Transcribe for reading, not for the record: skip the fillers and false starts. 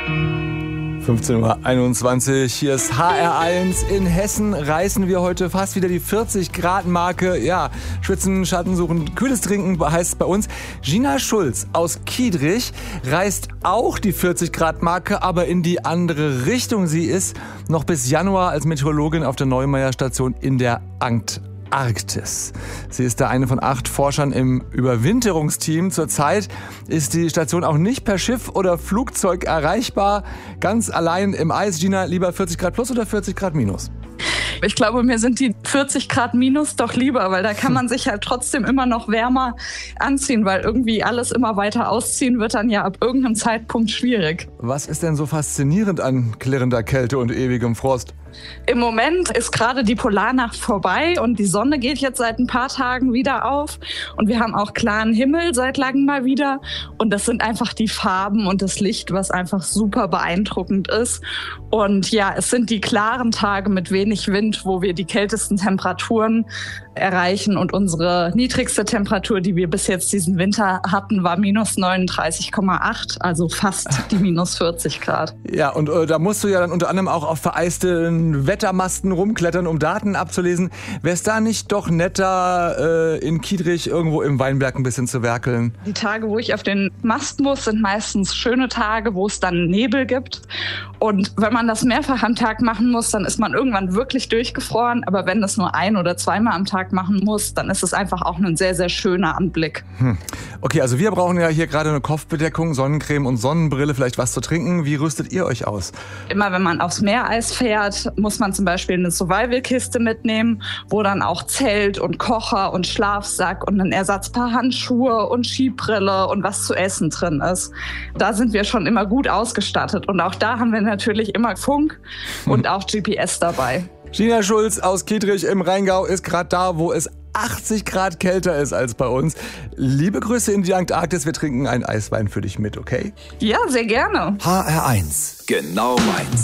15:21 Uhr, hier ist HR1. In Hessen reißen wir heute fast wieder die 40-Grad-Marke. Ja, schwitzen, Schatten suchen, kühles Trinken heißt es bei uns. Gina Schulz aus Kiedrich reißt auch die 40-Grad-Marke, aber in die andere Richtung. Sie ist noch bis Januar als Meteorologin auf der Neumeier-Station in der Antarktis. Sie ist da eine von 8 Forschern im Überwinterungsteam. Zurzeit ist die Station auch nicht per Schiff oder Flugzeug erreichbar. Ganz allein im Eis. Gina, lieber 40 Grad plus oder 40 Grad minus? Ich glaube, mir sind die 40 Grad minus doch lieber, weil da kann man sich halt trotzdem immer noch wärmer anziehen, weil irgendwie alles immer weiter ausziehen wird dann ja ab irgendeinem Zeitpunkt schwierig. Was ist denn so faszinierend an klirrender Kälte und ewigem Frost? Im Moment ist gerade die Polarnacht vorbei und die Sonne geht jetzt seit ein paar Tagen wieder auf und wir haben auch klaren Himmel seit langem mal wieder und das sind einfach die Farben und das Licht, was einfach super beeindruckend ist. Und ja, es sind die klaren Tage mit wenig Wind, wo wir die kältesten Temperaturen erreichen und unsere niedrigste Temperatur, die wir bis jetzt diesen Winter hatten, war minus 39,8, also fast die minus 40 Grad. Ja, und da musst du ja dann unter anderem auch auf vereisten Wettermasten rumklettern, um Daten abzulesen. Wäre es da nicht doch netter, in Kiedrich irgendwo im Weinberg ein bisschen zu werkeln? Die Tage, wo ich auf den Mast muss, sind meistens schöne Tage, wo es dann Nebel gibt. Und wenn man das mehrfach am Tag machen muss, dann ist man irgendwann wirklich durchgefroren. Aber wenn das nur ein- oder zweimal am Tag machen muss, dann ist es einfach auch ein sehr, sehr schöner Anblick. Okay, also wir brauchen ja hier gerade eine Kopfbedeckung, Sonnencreme und Sonnenbrille, vielleicht was zu trinken. Wie rüstet ihr euch aus? Immer wenn man aufs Meereis fährt, muss man zum Beispiel eine Survival-Kiste mitnehmen, wo dann auch Zelt und Kocher und Schlafsack und ein Ersatzpaar Handschuhe und Skibrille und was zu essen drin ist. Da sind wir schon immer gut ausgestattet und auch da haben wir natürlich immer Funk und auch GPS dabei. Gina Schulz aus Kiedrich im Rheingau ist gerade da, wo es 80 Grad kälter ist als bei uns. Liebe Grüße in die Antarktis, wir trinken einen Eiswein für dich mit, okay? Ja, sehr gerne. HR1, genau meins.